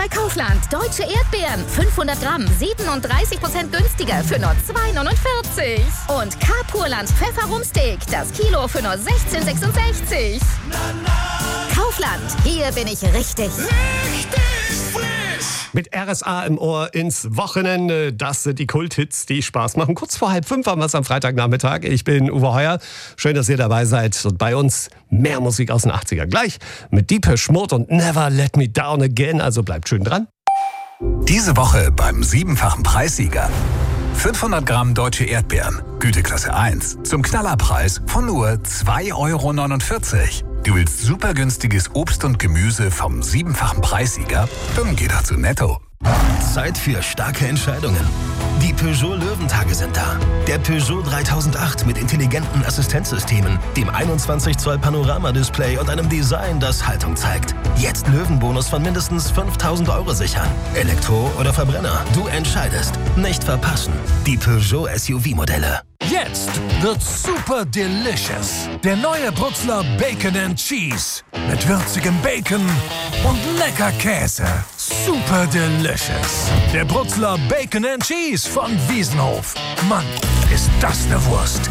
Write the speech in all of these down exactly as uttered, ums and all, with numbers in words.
bei Kaufland. Deutsche Erdbeeren. fünfhundert Gramm. siebenunddreißig Prozent günstiger für nur zwei neunundvierzig. Und Carpurland Pfefferumsteak. Das Kilo für nur sechzehn sechsundsechzig. Kaufland. Hier bin ich richtig. Richtig frisch. Mit R S A im Ohr ins Wochenende. Das sind die Kulthits, die Spaß machen. Kurz vor halb fünf haben wir es am Freitagnachmittag. Ich bin Uwe Heuer. Schön, dass ihr dabei seid. Und bei uns mehr Musik aus den achtziger. Gleich mit Depeche Mode und Never Let Me Down Again. Also bleibt schön dran. Diese Woche beim siebenfachen Preissieger. fünfhundert Gramm deutsche Erdbeeren, Güteklasse eins, zum Knallerpreis von nur zwei Euro neunundvierzig. Du willst super günstiges Obst und Gemüse vom siebenfachen Preissieger? Dann geh doch zu Netto. Zeit für starke Entscheidungen. Die Peugeot Löwentage sind da. Der Peugeot dreitausendacht mit intelligenten Assistenzsystemen, dem einundzwanzig Zoll Panoramadisplay und einem Design, das Haltung zeigt. Jetzt Löwenbonus von mindestens fünftausend Euro sichern. Elektro oder Verbrenner, du entscheidest. Nicht verpassen. Die Peugeot S U V-Modelle. Jetzt wird super delicious. Der neue Brutzler Bacon and Cheese. Mit würzigem Bacon und lecker Käse. Super delicious. Der Brutzler Bacon and Cheese von Wiesenhof. Mann, ist das eine Wurst.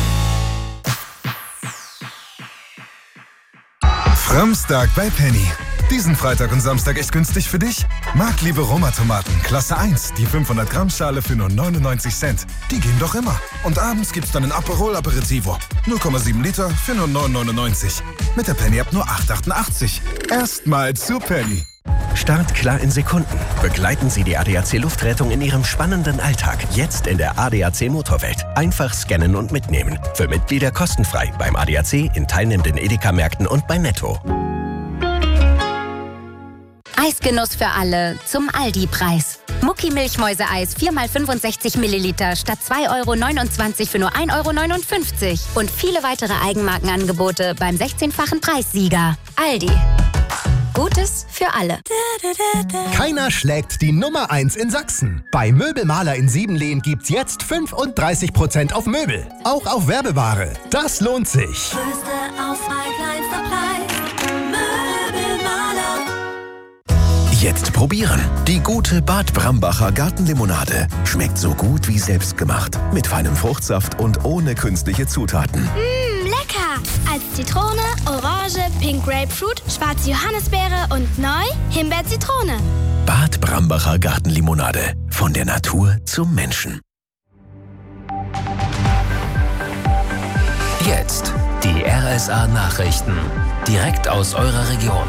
Framstag bei Penny. Diesen Freitag und Samstag echt günstig für dich? Marktliebe Roma-Tomaten, Klasse eins, die fünfhundert Gramm Schale für nur neunundneunzig Cent. Die gehen doch immer. Und abends gibt's dann ein Aperol Aperitivo. null Komma sieben Liter für nur neun neunundneunzig. Mit der Penny-App nur acht achtundachtzig. Erstmal zu Penny. Start klar in Sekunden. Begleiten Sie die A D A C Luftrettung in Ihrem spannenden Alltag. Jetzt in der A D A C Motorwelt. Einfach scannen und mitnehmen. Für Mitglieder kostenfrei beim A D A C, in teilnehmenden Edeka-Märkten und bei Netto. Eisgenuss für alle zum Aldi-Preis. Mucki Milchmäuse-Eis vier mal fünfundsechzig Milliliter statt zwei Euro neunundzwanzig für nur ein Euro neunundfünfzig. Und viele weitere Eigenmarkenangebote beim sechzehnfachen Preissieger. Aldi. Gutes für alle. Keiner schlägt die Nummer eins in Sachsen. Bei Möbelmaler in Siebenlehn gibt's jetzt fünfunddreißig Prozent auf Möbel. Auch auf Werbeware. Das lohnt sich. Größte Auswahl, kleinster Preis. Möbelmaler. Jetzt probieren. Die gute Bad Brambacher Gartenlimonade. Schmeckt so gut wie selbstgemacht. Mit feinem Fruchtsaft und ohne künstliche Zutaten. Mmh, lecker! Als Zitrone, Orange, Pink Grapefruit, schwarze Johannisbeere und neu Himbeer-Zitrone. Bad Brambacher Gartenlimonade. Von der Natur zum Menschen. Jetzt die R S A-Nachrichten. Direkt aus eurer Region.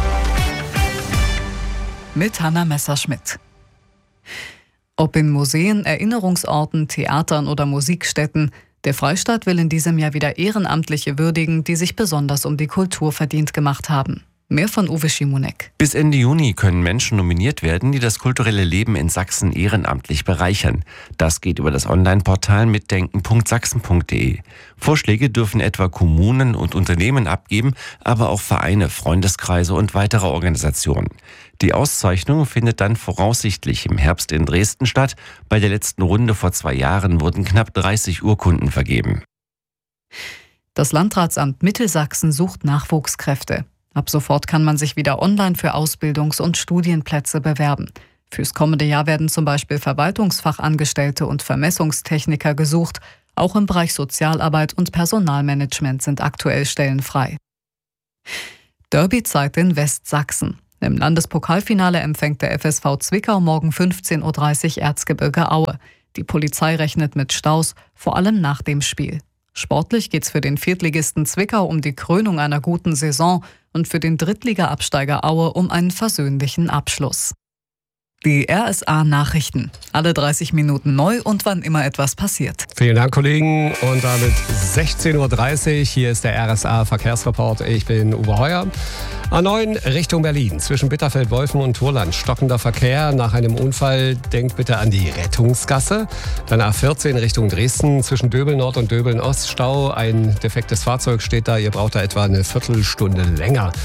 Mit Hanna Messerschmidt. Ob in Museen, Erinnerungsorten, Theatern oder Musikstätten, der Freistaat will in diesem Jahr wieder Ehrenamtliche würdigen, die sich besonders um die Kultur verdient gemacht haben. Mehr von Uwe Schimonek. Bis Ende Juni können Menschen nominiert werden, die das kulturelle Leben in Sachsen ehrenamtlich bereichern. Das geht über das Online-Portal mitdenken punkt sachsen punkt de. Vorschläge dürfen etwa Kommunen und Unternehmen abgeben, aber auch Vereine, Freundeskreise und weitere Organisationen. Die Auszeichnung findet dann voraussichtlich im Herbst in Dresden statt. Bei der letzten Runde vor zwei Jahren wurden knapp dreißig Urkunden vergeben. Das Landratsamt Mittelsachsen sucht Nachwuchskräfte. Ab sofort kann man sich wieder online für Ausbildungs- und Studienplätze bewerben. Fürs kommende Jahr werden zum Beispiel Verwaltungsfachangestellte und Vermessungstechniker gesucht. Auch im Bereich Sozialarbeit und Personalmanagement sind aktuell Stellen frei. Derbyzeit in Westsachsen. Im Landespokalfinale empfängt der F S V Zwickau morgen fünfzehn Uhr dreißig Erzgebirge Aue. Die Polizei rechnet mit Staus, vor allem nach dem Spiel. Sportlich geht's für den Viertligisten Zwickau um die Krönung einer guten Saison und für den Drittliga-Absteiger Aue um einen versöhnlichen Abschluss. Die R S A-Nachrichten. Alle dreißig Minuten neu und wann immer etwas passiert. Vielen Dank, Kollegen. Und damit sechzehn Uhr dreißig. Hier ist der R S A-Verkehrsreport. Ich bin Uwe Heuer. A neun Richtung Berlin. Zwischen Bitterfeld-Wolfen und Turland stockender Verkehr. Nach einem Unfall denkt bitte an die Rettungsgasse. Dann A vierzehn Richtung Dresden. Zwischen Döbeln Nord und Döbeln Ost Stau. Ein defektes Fahrzeug steht da. Ihr braucht da etwa eine Viertelstunde länger.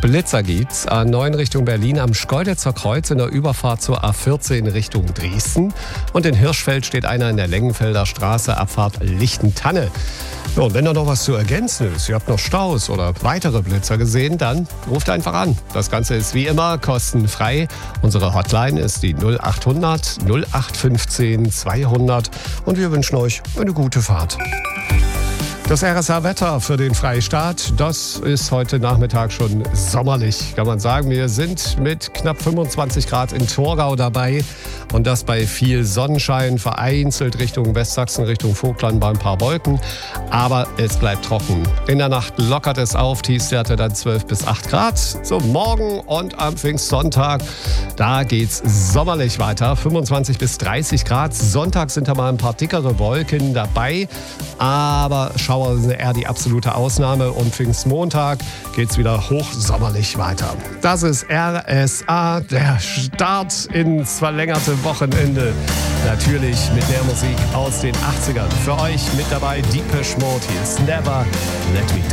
Blitzer gibt's. A neun Richtung Berlin am Schkeuditzer Kreuz in der Überfahrt zur A vierzehn Richtung Dresden. Und in Hirschfeld steht einer in der Lengenfelder Straße, Abfahrt Lichtentanne. Ja, und wenn da noch was zu ergänzen ist, ihr habt noch Staus oder weitere Blitzer gesehen, dann ruft einfach an. Das Ganze ist wie immer kostenfrei. Unsere Hotline ist die null acht hundert null acht fünfzehn zweihundert und wir wünschen euch eine gute Fahrt. Das R S A-Wetter für den Freistaat, das ist heute Nachmittag schon sommerlich, kann man sagen. Wir sind mit knapp fünfundzwanzig Grad in Torgau dabei und das bei viel Sonnenschein, vereinzelt Richtung Westsachsen, Richtung Vogtland bei ein paar Wolken. Aber es bleibt trocken. In der Nacht lockert es auf, Tiefstwerte dann zwölf bis acht Grad. So, morgen und am Pfingstsonntag, da geht's sommerlich weiter, fünfundzwanzig bis dreißig Grad. Sonntag sind da mal ein paar dickere Wolken dabei, aber Schauer sind eher die absolute Ausnahme und Pfingstmontag geht's wieder hochsommerlich weiter. Das ist R S A, der Start ins verlängerte Wochenende. Natürlich mit der Musik aus den achtzigern. Für euch mit dabei Depeche Mode, hier ist Never Let Me